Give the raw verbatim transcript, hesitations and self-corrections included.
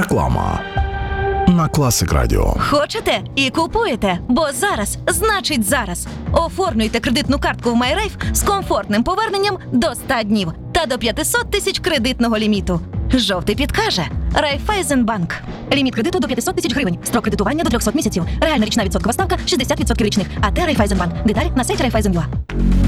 Реклама на Класик Радіо. Хочете і купуєте, бо зараз значить зараз. Оформлюйте кредитну картку в MyRafe з комфортним поверненням до ста днів та до п'ятсот тисяч кредитного ліміту. Жовтий підкаже. Райфайзенбанк. Ліміт кредиту до п'ятсот тисяч гривень. Строк кредитування до трьохсот місяців. Реальна річна відсоткова ставка шістдесят відсотків річних. АТ Райфайзенбанк. Деталі на сайті Райфайзен.ua.